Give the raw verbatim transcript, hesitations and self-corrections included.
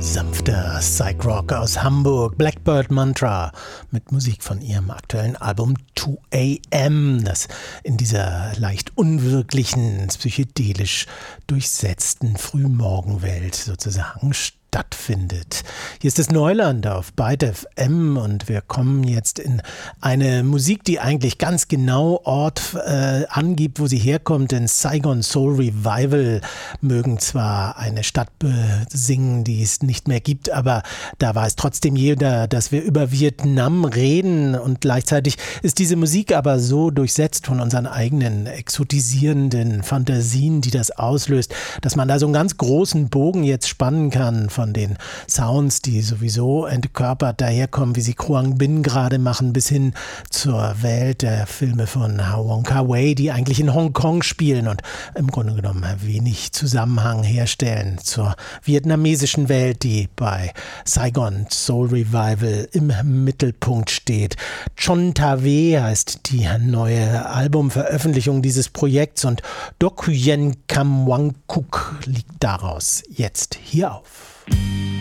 Sanfter Psych-Rock aus Hamburg, Blackbird Mantra, mit Musik von ihrem aktuellen Album two a m, das in dieser leicht unwirklichen, psychedelisch durchsetzten Frühmorgenwelt sozusagen stattfindet. Hier ist das Neuland auf Byte F M und wir kommen jetzt in eine Musik, die eigentlich ganz genau Ort äh, angibt, wo sie herkommt, denn Saigon Soul Revival mögen zwar eine Stadt besingen, die es nicht mehr gibt, aber da weiß trotzdem jeder, dass wir über Vietnam reden, und gleichzeitig ist diese Musik aber so durchsetzt von unseren eigenen exotisierenden Fantasien, die das auslöst, dass man da so einen ganz großen Bogen jetzt spannen kann von den Sounds, die sowieso entkörpert daherkommen, wie sie Quang Binh gerade machen, bis hin zur Welt der Filme von Wong Kar-wai, die eigentlich in Hongkong spielen und im Grunde genommen wenig Zusammenhang herstellen zur vietnamesischen Welt, die bei Saigon Soul Revival im Mittelpunkt steht. Chon Ta-we heißt die neue Albumveröffentlichung dieses Projekts und Doc Yen Kam Wang Kuk liegt daraus jetzt hier auf.